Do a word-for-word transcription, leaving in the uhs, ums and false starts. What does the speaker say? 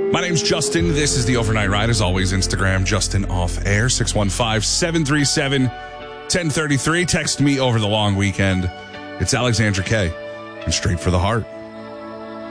My name's Justin. This is the Overnight Ride. As always, Instagram, Justin Off Air, six one five, seven three seven, one zero three three. Text me over the long weekend. It's Alexandra K. and Straight for the Heart.